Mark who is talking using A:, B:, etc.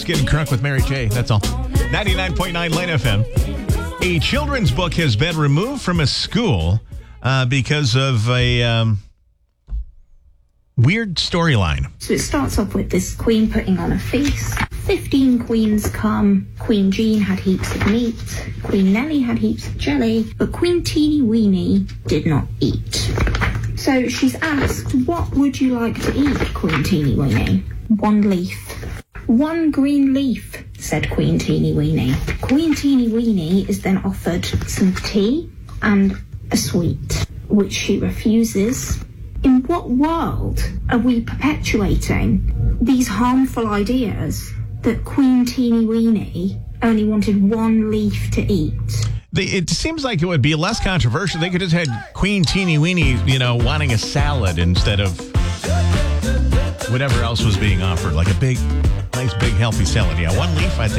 A: getting crunk with Mary J. That's all. 99.9 Lane FM. A children's book has been removed from a school because of a weird storyline.
B: So it starts off with this queen putting on a feast. 15 queens come. Queen Jean had heaps of meat. Queen Nellie had heaps of jelly. But Queen Teeny Weeny did not eat. So she's asked, what would you like to eat, Queen Teeny Weeny? 1 leaf. 1 green leaf, said Queen Teeny Weeny. Queen Teeny Weeny is then offered some tea and a sweet, which she refuses. In what world are we perpetuating these harmful ideas that Queen Teeny Weeny only wanted 1 leaf to eat?
A: It seems like it would be less controversial. They could have had Queen Teeny Weeny, wanting a salad instead of whatever else was being offered, like a nice big healthy salad. Yeah, 1 leaf, I think.